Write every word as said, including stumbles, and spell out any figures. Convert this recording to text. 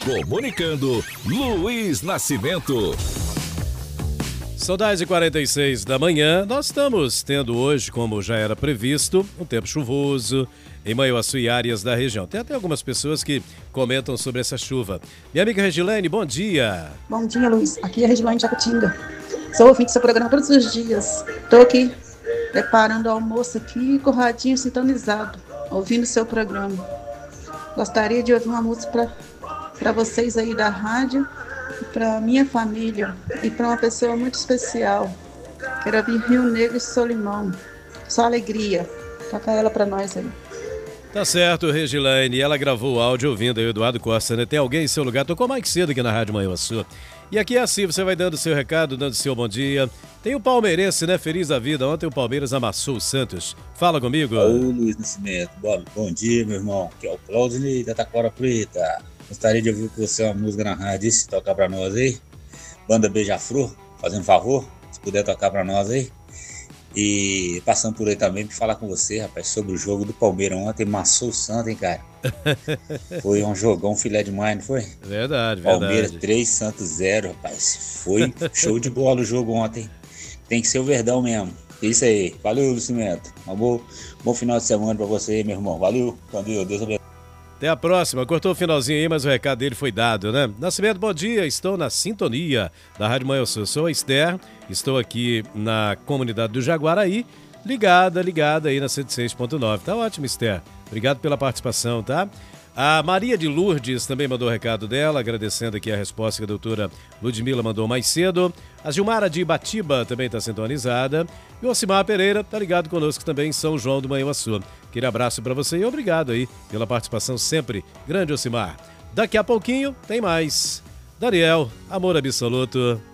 Comunicando, Luiz Nascimento. São dez e quarenta e seis da manhã. Nós estamos tendo hoje, como já era previsto, um tempo chuvoso em Manhuaçu e áreas da região. Tem até algumas pessoas que comentam sobre essa chuva. Minha amiga Regilane, bom dia. Bom dia, Luiz. Aqui é a Regilane de Jacutinga. Sou ouvinte do seu programa todos os dias. Estou aqui preparando o almoço aqui, com o radinho sintonizado, ouvindo o seu programa. Gostaria de ouvir uma música para vocês aí da rádio, para minha família e para uma pessoa muito especial. Quero ouvir Rio Negro e Solimão. Só alegria. Toca ela para nós aí. Tá certo, Regilane. Ela gravou o áudio ouvindo aí o Eduardo Costa, né? Tem alguém em seu lugar? Tocou mais cedo aqui na Rádio Manhuaçu. E aqui é assim, você vai dando seu recado, dando seu bom dia. Tem o palmeirense, né? Feliz da vida. Ontem o Palmeiras amassou o Santos. Fala comigo. Ô, Luiz Nascimento. Bom, bom dia, meu irmão. Aqui é o Claudinei da Taquara Preta. Gostaria de ouvir com você uma música na rádio, se tocar pra nós aí. Banda Beija-Flor, fazendo um favor, se puder tocar pra nós aí. E passando por aí também pra falar com você, rapaz, sobre o jogo do Palmeiras ontem. Amassou o Santos, hein, cara? Foi um jogão, filé demais, não foi? Verdade, verdade. Palmeiras três, Santos zero, rapaz. Foi show de bola o jogo ontem. Tem que ser o Verdão mesmo. Isso aí. Valeu, Lucimento. Um bom, bom final de semana pra você aí, meu irmão. Valeu. Valeu. Deus abençoe. Até a próxima. Cortou o finalzinho aí, mas o recado dele foi dado, né? Nascimento, bom dia. Estou na sintonia da Rádio Manhuaçu. Sou a Esther. Estou aqui na comunidade do Jaguaraí. Ligada, ligada aí na cento e seis ponto nove. Tá ótimo, Esther. Obrigado pela participação, tá? A Maria de Lourdes também mandou o recado dela, agradecendo aqui a resposta que a doutora Ludmila mandou mais cedo. A Gilmara de Ibatiba também está sintonizada. E o Ocimar Pereira está ligado conosco também em São João do Manhuaçu. Aquele abraço para você e obrigado aí pela participação sempre. Grande Ocimar. Daqui a pouquinho tem mais. Daniel, Amor Absoluto.